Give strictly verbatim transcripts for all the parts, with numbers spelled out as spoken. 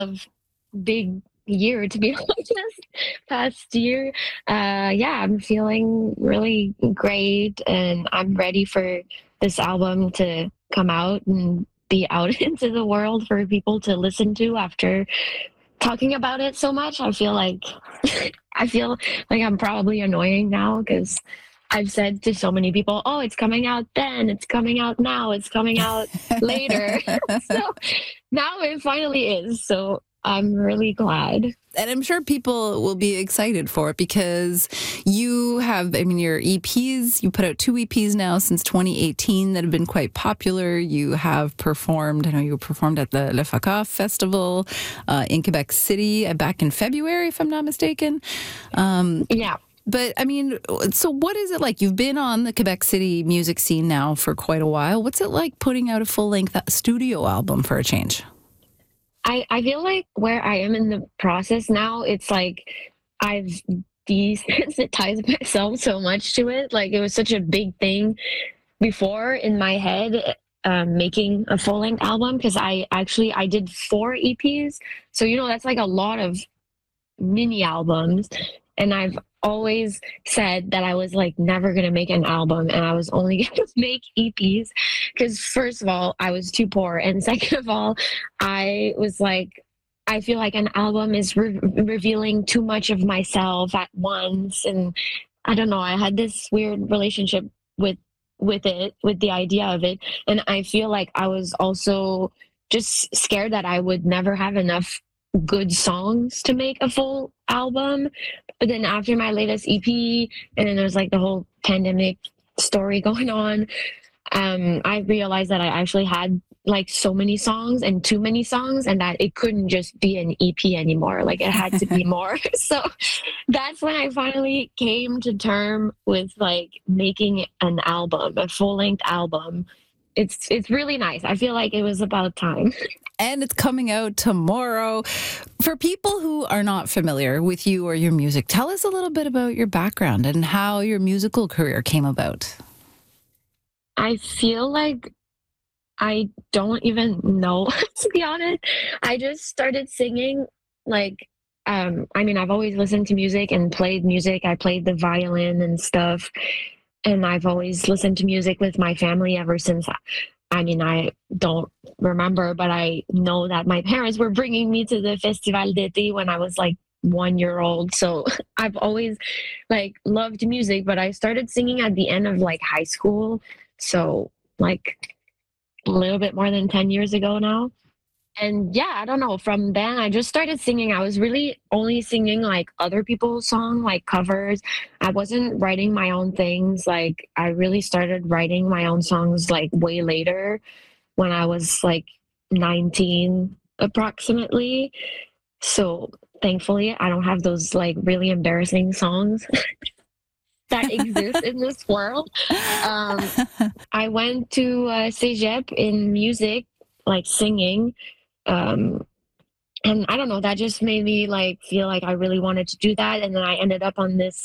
of big year, to be honest, past year. Uh, yeah, I'm feeling really great, and I'm ready for this album to come out and be out into the world for people to listen to after talking about it so much. I feel like I feel like I'm probably annoying now because I've said to so many people, "Oh, it's coming out then. It's coming out now. It's coming out later." So now it finally is. So I'm really glad. And I'm sure people will be excited for it because you have, I mean, your E Ps, you put out two E Ps now since twenty eighteen that have been quite popular. You have performed, I know you performed at the Le Faca Festival uh, in Quebec City uh, back in February, if I'm not mistaken. Um, Yeah. but I mean, so what is it like? You've been on the Quebec City music scene now for quite a while. What's it like putting out a full length studio album for a change? I, I feel like where I am in the process now, it's like I've desensitized myself so much to it. Like it was such a big thing before in my head, um, making a full length album because I actually I did four E Ps. So you know that's like a lot of mini albums, and I've always said that I was like never gonna make an album and I was only gonna make E Ps because first of all I was too poor, and second of all I was like I feel like an album is re- revealing too much of myself at once, and I don't know, I had this weird relationship with with it, with the idea of it, and I feel like I was also just scared that I would never have enough good songs to make a full album. But then after my latest E P, and then there's like the whole pandemic story going on, um, I realized that I actually had like so many songs and too many songs, and that it couldn't just be an E P anymore. Like it had to be more. So that's when I finally came to term with like making an album, a full length album. It's it's really nice. I feel like it was about time. And it's coming out tomorrow. For people who are not familiar with you or your music, tell us a little bit about your background and how your musical career came about. I feel like I don't even know, to be honest. I just started singing like um I mean, I've always listened to music and played music. I played the violin and stuff, and I've always listened to music with my family ever since. I mean, I don't remember, but I know that my parents were bringing me to the Festival d'été when I was like one year old. So I've always like loved music, but I started singing at the end of like high school. So like a little bit more than ten years ago now. And yeah, I don't know. From then, I just started singing. I was really only singing like other people's song, like covers. I wasn't writing my own things. Like I really started writing my own songs like way later when I was like nineteen approximately. So thankfully, I don't have those like really embarrassing songs that exist in this world. Um, I went to uh, Cégep in music, like singing, um and I don't know, that just made me like feel like I really wanted to do that, and then I ended up on this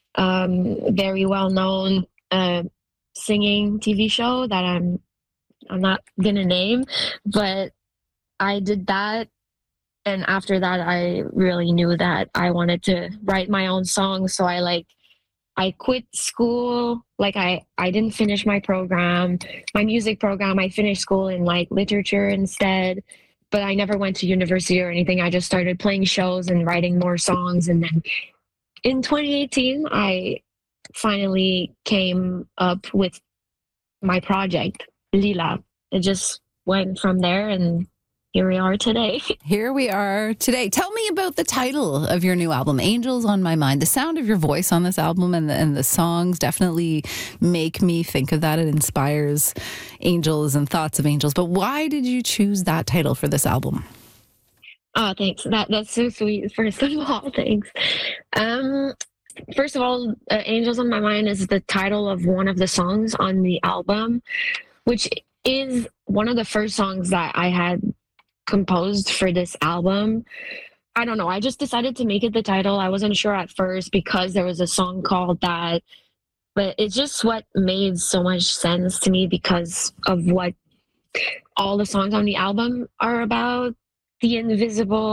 um very well known uh singing T V show that i'm i'm not gonna name, but I did that, and after that I really knew that I wanted to write my own songs. So I like I quit school. Like I, I didn't finish my program, my music program. I finished school in like literature instead, but I never went to university or anything. I just started playing shows and writing more songs. And then in twenty eighteen, I finally came up with my project, Lila. It just went from there, and here we are today. Here we are today. Tell me about the title of your new album, Angels on My Mind. The sound of your voice on this album and the, and the songs definitely make me think of that. It inspires angels and thoughts of angels. But why did you choose that title for this album? Oh, thanks. That that's so sweet. First of all, thanks. Um, first of all, uh, "Angels on My Mind" is the title of one of the songs on the album, which is one of the first songs that I had composed for this album. I don't know. I just decided to make it the title. I wasn't sure at first because there was a song called that, but it's just what made so much sense to me because of what all the songs on the album are about: the invisible,